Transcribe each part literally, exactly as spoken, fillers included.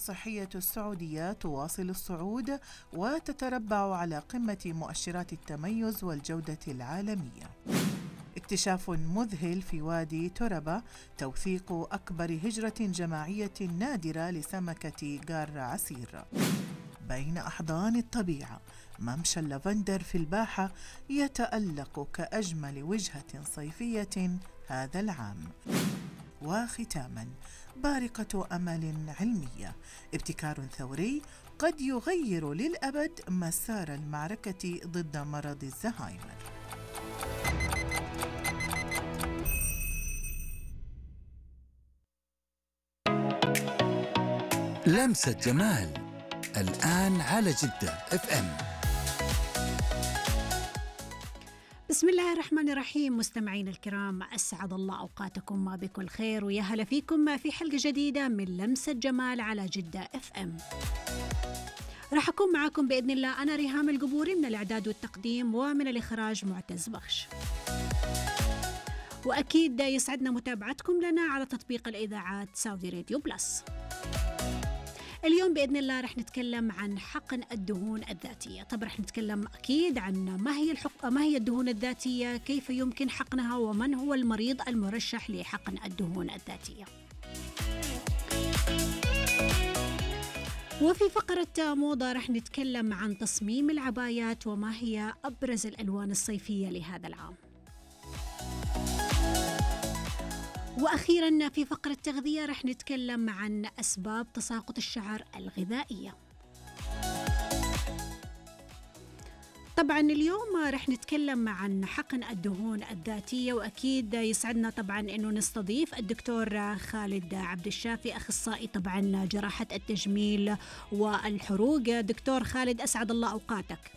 الصحية السعودية تواصل الصعود وتتربع على قمة مؤشرات التميز والجودة العالمية. اكتشاف مذهل في وادي توربا، توثيق أكبر هجرة جماعية نادرة لسمكة غار عسير. بين أحضان الطبيعة، ممشى اللافندر في الباحة يتألق كأجمل وجهة صيفية هذا العام. وختاماً، بارقة أمل علمية، ابتكار ثوري قد يغير للأبد مسار المعركة ضد مرض الزهايمر. لمسة جمال الآن على جدة اف ام. بسم الله الرحمن الرحيم. مستمعين الكرام، أسعد الله أوقاتكم ما بكل خير، ويا هلا فيكم في حلقة جديدة من لمسة جمال على جدة اف ام. راح أكون معاكم بإذن الله أنا ريهام القبوري من الإعداد والتقديم، ومن الإخراج معتز بخش. وأكيد يسعدنا متابعتكم لنا على تطبيق الإذاعات سعودي راديو بلس. اليوم بإذن الله رح نتكلم عن حقن الدهون الذاتية. طبعا رح نتكلم أكيد عن ما هي الحق... ما هي الدهون الذاتية، كيف يمكن حقنها، ومن هو المريض المرشح لحقن الدهون الذاتية. وفي فقرة موضة رح نتكلم عن تصميم العبايات وما هي أبرز الألوان الصيفية لهذا العام. وأخيراً في فقرة تغذية رح نتكلم عن أسباب تساقط الشعر الغذائية. طبعاً اليوم رح نتكلم عن حقن الدهون الذاتية، وأكيد يسعدنا طبعاً أنه نستضيف الدكتور خالد عبد الشافي، أخصائي طبعاً جراحة التجميل والحروق. دكتور خالد، أسعد الله أوقاتك.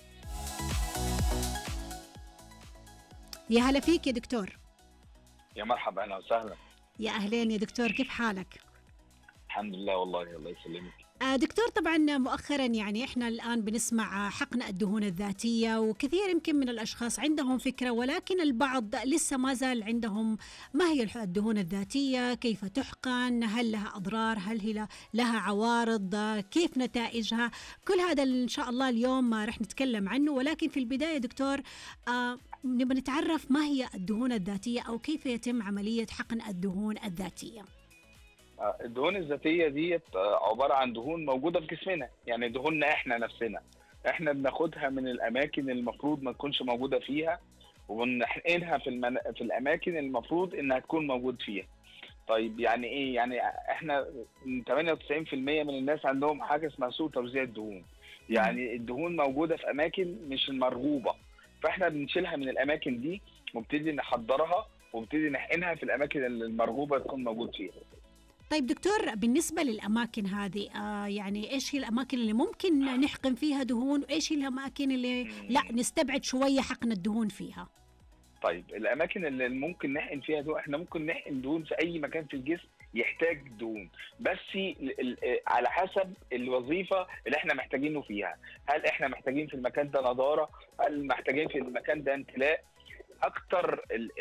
يا هلا فيك يا دكتور. يا مرحبا، أهلا وسهلا. يا أهلين يا دكتور، كيف حالك؟ الحمد لله والله، الله يسلمك. دكتور، طبعا مؤخرا يعني احنا الآن بنسمع حقن الدهون الذاتية، وكثير يمكن من الأشخاص عندهم فكرة، ولكن البعض لسه ما زال عندهم ما هي الدهون الذاتية، كيف تحقن، هل لها أضرار، هل هي لها عوارض، كيف نتائجها. كل هذا إن شاء الله اليوم رح نتكلم عنه. ولكن في البداية دكتور، آه نبغى نتعرف ما هي الدهون الذاتية، أو كيف يتم عملية حقن الدهون الذاتية. الدهون الذاتية دي عبارة عن دهون موجودة في جسمنا، يعني دهوننا احنا نفسنا، احنا بناخدها من الأماكن المفروض ما تكونش موجودة فيها، وبنحقنها في, المن... في الأماكن المفروض إنها تكون موجود فيها. طيب يعني إيه؟ يعني احنا ثمانية وتسعين بالمئة من الناس عندهم حاجة اسمها سوء توزيع الدهون، يعني الدهون موجودة في أماكن مش المرغوبة، فاحنا بنشيلها من الأماكن دي وبنبتدي نحضرها وبنبتدي نحقنها في الأماكن المرغوبة تكون موجود فيها. طيب دكتور، بالنسبة للأماكن هذه آه يعني إيش هي الأماكن اللي ممكن نحقن فيها دهون، وإيش هي الأماكن اللي لا نستبعد شوية حقن الدهون فيها؟ طيب الأماكن اللي ممكن نحقن فيها دهون، إحنا ممكن نحقن دهون في أي مكان في الجسم يحتاج دهون، بس على حسب الوظيفة اللي إحنا محتاجينه فيها. هل إحنا محتاجين في المكان ده نضارة؟ هل محتاجين في المكان ده امتلاء؟ اكتر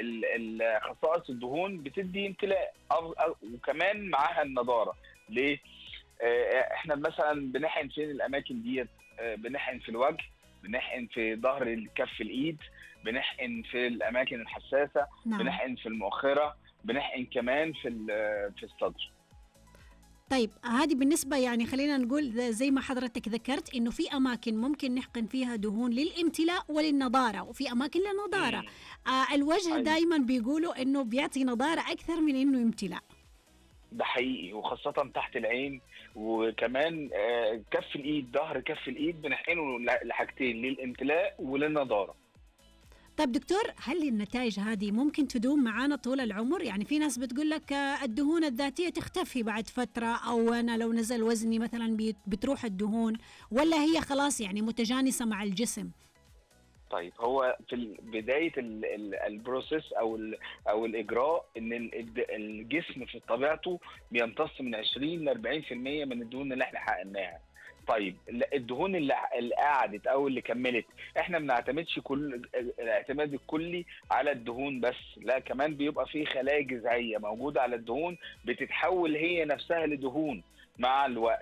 خصائص الدهون بتدي امتلاء، وكمان معاها النضاره. ليه؟ احنا مثلا بنحقن فين الاماكن ديت؟ بنحقن في الوجه، بنحقن في ظهر الكف الايد، بنحقن في الاماكن الحساسه، نعم. بنحقن في المؤخره، بنحقن كمان في في الصدر. طيب هذه بالنسبة يعني خلينا نقول زي ما حضرتك ذكرت إنه في أماكن ممكن نحقن فيها دهون للامتلاء وللنضارة، وفي أماكن للنضارة. آه الوجه دايما بيقولوا إنه بيعطي نضارة أكثر من إنه امتلاء. ده حقيقي، وخاصة تحت العين، وكمان آه كف الإيد، ظهر كف الإيد بنحقنه لحاجتين، للامتلاء وللنضارة. طيب دكتور، هل النتائج هذه ممكن تدوم معانا طول العمر؟ يعني في ناس بتقول لك الدهون الذاتية تختفي بعد فترة، أو أنا لو نزل وزني مثلا بتروح الدهون، ولا هي خلاص يعني متجانسة مع الجسم؟ طيب هو في بداية البروسيس أو أو الإجراء إن الجسم في طبيعته بيمتص من عشرين ل أربعين بالمئة من الدهون اللي احنا حقناها. طيب الدهون اللي اللي قعدت او اللي كملت، احنا ما بنعتمدش كل الاعتماد الكلي على الدهون بس، لا كمان بيبقى في خلايا جذعيه موجوده على الدهون بتتحول هي نفسها لدهون مع الوقت.